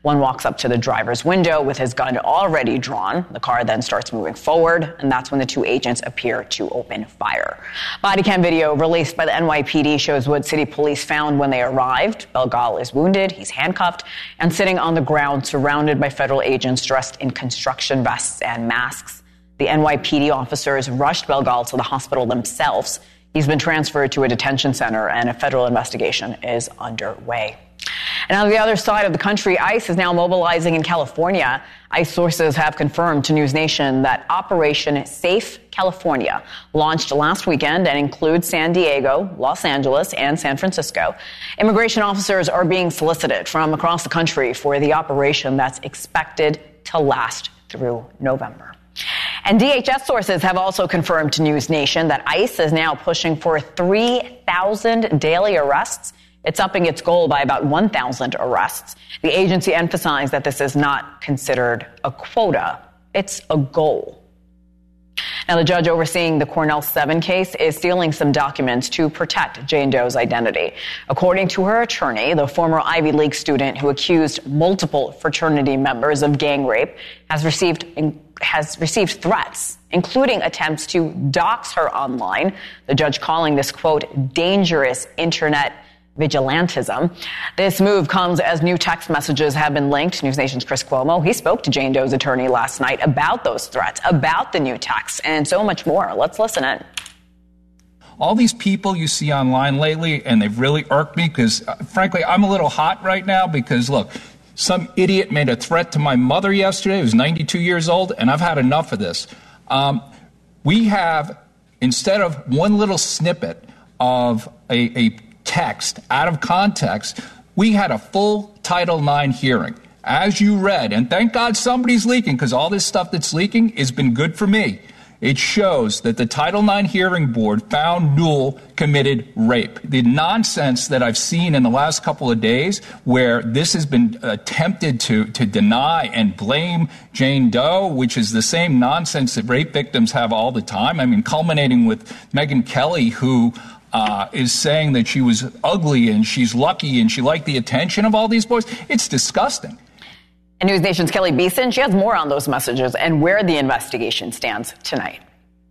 One walks up to the driver's window with his gun already drawn. The car then starts moving forward, and that's when the two agents appear to open fire. Body cam video released by the NYPD shows what city police found when they arrived. Belgal is wounded, he's handcuffed, and sitting on the ground surrounded by federal agents dressed in construction vests and masks. The NYPD officers rushed Belgal to the hospital themselves. He's been transferred to a detention center, and a federal investigation is underway. And on the other side of the country, ICE is now mobilizing in California. ICE sources have confirmed to News Nation that Operation Safe California launched last weekend and includes San Diego, Los Angeles, and San Francisco. Immigration officers are being solicited from across the country for the operation that's expected to last through November. And DHS sources have also confirmed to News Nation that ICE is now pushing for 3,000 daily arrests. It's upping its goal by about 1,000 arrests. The agency emphasized that this is not considered a quota. It's a goal. Now, the judge overseeing the Cornell 7 case is stealing some documents to protect Jane Doe's identity. According to her attorney, the former Ivy League student who accused multiple fraternity members of gang rape has received threats, including attempts to dox her online. The judge calling this, quote, dangerous internet vigilantism. This move comes as new text messages have been linked. News Nation's Chris Cuomo, he spoke to Jane Doe's attorney last night about those threats, about the new texts, and so much more. Let's listen in. All these people you see online lately, and they've really irked me because, frankly, I'm a little hot right now because, look, some idiot made a threat to my mother yesterday, who's 92 years old, and I've had enough of this. We have, instead of one little snippet of a text out of context, we had a full Title IX hearing. As you read, and thank God somebody's leaking, because all this stuff that's leaking has been good for me. It shows that the Title IX hearing board found Newell committed rape. The nonsense that I've seen in the last couple of days where this has been attempted to deny and blame Jane Doe, which is the same nonsense that rape victims have all the time. I mean, culminating with Megyn Kelly, who is saying that she was ugly and she's lucky and she liked the attention of all these boys. It's disgusting. And News Nation's Kelly Beeson, she has more on those messages and where the investigation stands tonight.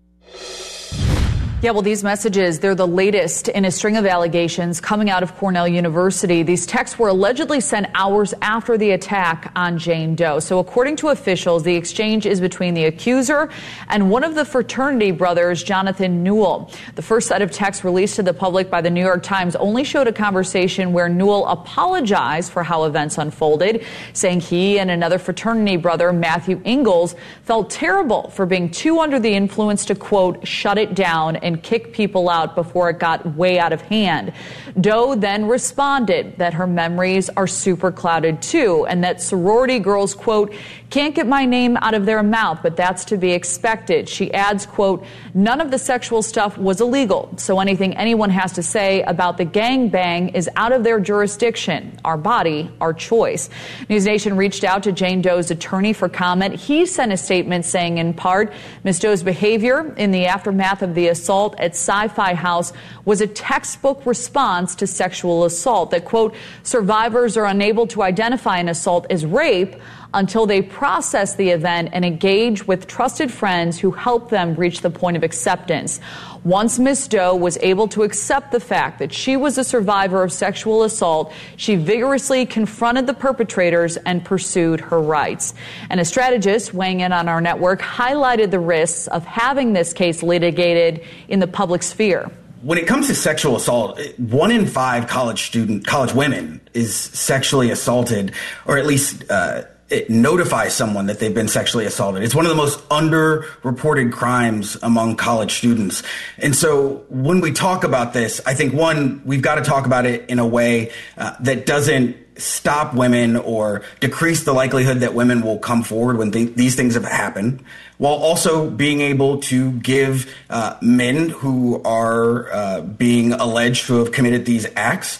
Yeah, well, these messages, they're the latest in a string of allegations coming out of Cornell University. These texts were allegedly sent hours after the attack on Jane Doe. So according to officials, the exchange is between the accuser and one of the fraternity brothers, Jonathan Newell. The first set of texts released to the public by the New York Times only showed a conversation where Newell apologized for how events unfolded, saying he and another fraternity brother, Matthew Ingalls, felt terrible for being too under the influence to, quote, shut it down and kick people out before it got way out of hand. Doe then responded that her memories are super clouded too, and that sorority girls, quote, can't get my name out of their mouth, but that's to be expected. She adds, quote, none of the sexual stuff was illegal, so anything anyone has to say about the gangbang is out of their jurisdiction. Our body, our choice. News Nation reached out to Jane Doe's attorney for comment. He sent a statement saying, in part, Ms. Doe's behavior in the aftermath of the assault at Sci-Fi House was a textbook response to sexual assault, that, quote, survivors are unable to identify an assault as rape until they process the event and engage with trusted friends who help them reach the point of acceptance. Once Ms. Doe was able to accept the fact that she was a survivor of sexual assault, she vigorously confronted the perpetrators and pursued her rights. And a strategist weighing in on our network highlighted the risks of having this case litigated in the public sphere. When it comes to sexual assault, 1 in 5 college women is sexually assaulted, or at least it notifies someone that they've been sexually assaulted. It's one of the most underreported crimes among college students. And so when we talk about this, I think, one, we've got to talk about it in a way that doesn't stop women or decrease the likelihood that women will come forward when these things have happened, while also being able to give men who are being alleged to have committed these acts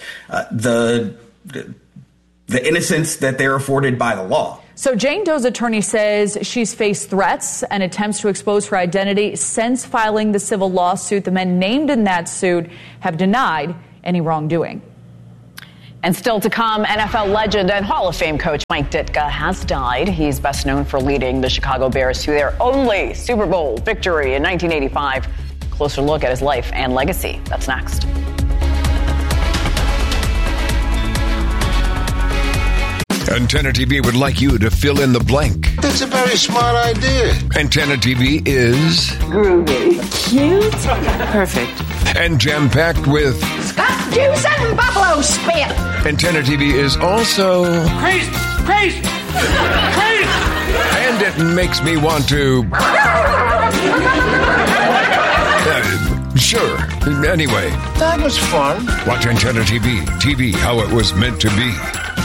the innocence that they're afforded by the law. So Jane Doe's attorney says she's faced threats and attempts to expose her identity since filing the civil lawsuit. The men named in that suit have denied any wrongdoing. And still to come, NFL legend and Hall of Fame coach Mike Ditka has died. He's best known for leading the Chicago Bears to their only Super Bowl victory in 1985. Closer look at his life and legacy. That's next. Antenna TV would like you to fill in the blank. That's a very smart idea. Antenna TV is groovy, cute, perfect, and jam-packed with Scott juice and buffalo spit. Antenna TV is also crazy. And it makes me want to sure. Anyway, that was fun. Watch Antenna TV. TV how it was meant to be.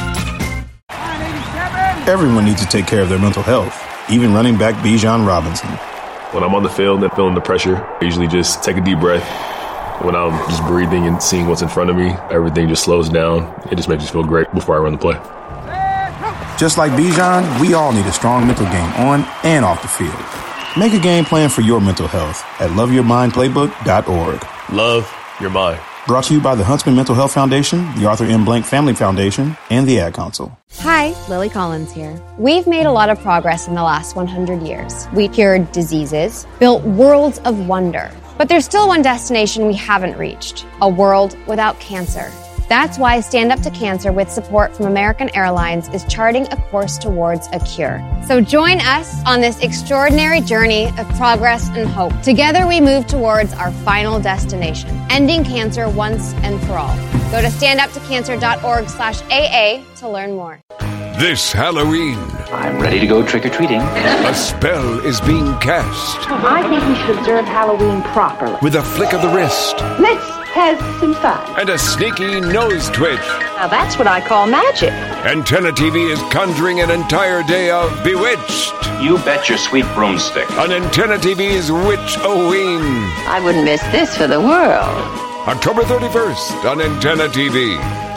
Everyone needs to take care of their mental health, even running back Bijan Robinson. When I'm on the field and feeling the pressure, I usually just take a deep breath. When I'm just breathing and seeing what's in front of me, everything just slows down. It just makes me feel great before I run the play. Just like Bijan, we all need a strong mental game on and off the field. Make a game plan for your mental health at loveyourmindplaybook.org. Love your mind. Brought to you by the Huntsman Mental Health Foundation, the Arthur M. Blank Family Foundation, and the Ad Council. Hi, Lily Collins here. We've made a lot of progress in the last 100 years. We cured diseases, built worlds of wonder. But there's still one destination we haven't reached, a world without cancer. That's why Stand Up to Cancer, with support from American Airlines, is charting a course towards a cure. So join us on this extraordinary journey of progress and hope. Together we move towards our final destination, ending cancer once and for all. Go to standuptocancer.org/AA to learn more. This Halloween, I'm ready to go trick-or-treating. A spell is being cast. I think we should observe Halloween properly. With a flick of the wrist. Let's have some fun. And a sneaky nose twitch. Now that's what I call magic. Antenna TV is conjuring an entire day of Bewitched. You bet your sweet broomstick. On Antenna TV's Witch-O-Ween. I wouldn't miss this for the world. October 31st on Antenna TV.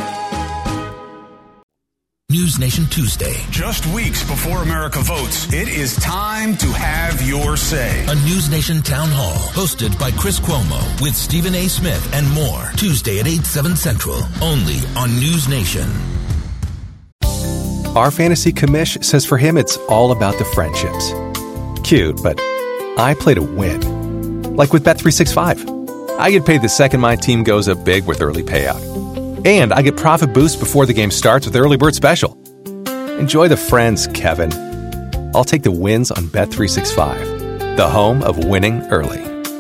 News Nation Tuesday. Just weeks before America votes, it is time to have your say. A News Nation town hall hosted by Chris Cuomo with Stephen A. Smith and more. Tuesday at 8, 7 Central. Only on News Nation. Our fantasy commish says for him it's all about the friendships. Cute, but I play to win. Like with Bet365. I get paid the second my team goes up big with early payout. And I get profit boost before the game starts with Early Bird Special. Enjoy the friends, Kevin. I'll take the wins on Bet365, the home of winning early.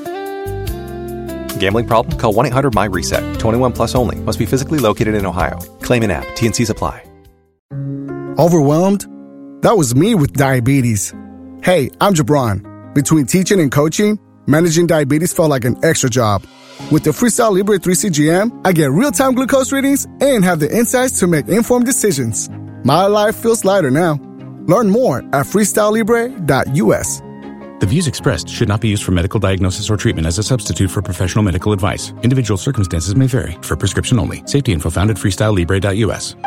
Gambling problem? Call 1-800-MY-RESET. 21 plus only. Must be physically located in Ohio. Claim in app. T&Cs apply. Overwhelmed? That was me with diabetes. Hey, I'm Jabron. Between teaching and coaching, managing diabetes felt like an extra job. With the Freestyle Libre 3 CGM, I get real-time glucose readings and have the insights to make informed decisions. My life feels lighter now. Learn more at freestylelibre.us. The views expressed should not be used for medical diagnosis or treatment as a substitute for professional medical advice. Individual circumstances may vary. For prescription only. Safety info found at freestylelibre.us.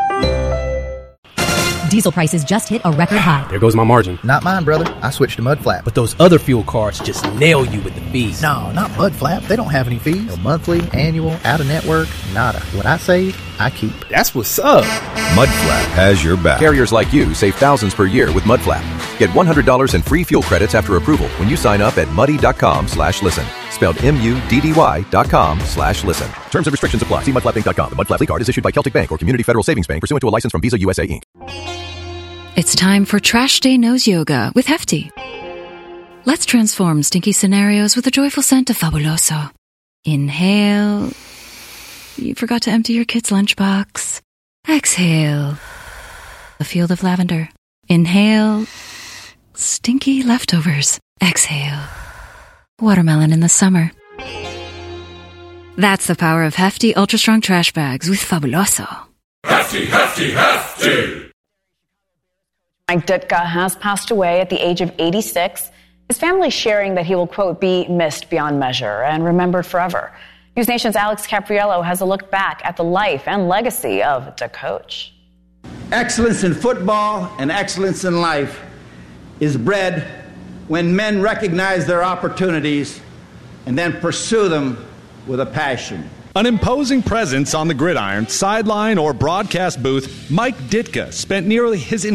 Diesel prices just hit a record high. There goes my margin. Not mine, brother. I switched to Mudflap. But those other fuel cards just nail you with the fees. No, not Mudflap. They don't have any fees. No monthly, annual, out-of-network, nada. What I save, I keep. That's what's up. Mudflap has your back. Carriers like you save thousands per year with Mudflap. Get $100 in free fuel credits after approval when you sign up at muddy.com/listen. Spelled MUDDY.com/listen. Terms and restrictions apply. See mudflapinc.com. The Mudflap card is issued by Celtic Bank or Community Federal Savings Bank pursuant to a license from Visa USA Inc. It's time for Trash Day Nose Yoga with Hefty. Let's transform stinky scenarios with a joyful scent of Fabuloso. Inhale. You forgot to empty your kid's lunchbox. Exhale. A field of lavender. Inhale. Stinky leftovers. Exhale. Watermelon in the summer. That's the power of Hefty Ultra Strong Trash Bags with Fabuloso. Hefty, hefty, hefty! Mike Ditka has passed away at the age of 86. His family sharing that he will, quote, be missed beyond measure and remembered forever. News Nation's Alex Capriello has a look back at the life and legacy of the coach. Excellence in football and excellence in life is bred when men recognize their opportunities and then pursue them with a passion. An imposing presence on the gridiron, sideline, or broadcast booth, Mike Ditka spent nearly his